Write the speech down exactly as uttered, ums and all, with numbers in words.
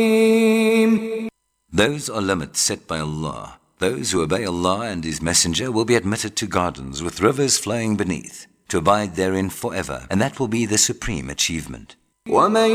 Those are limits set by Allah. Those who obey Allah and His Messenger will be admitted to gardens with rivers flowing beneath, to abide therein forever, and that will be the supreme achievement.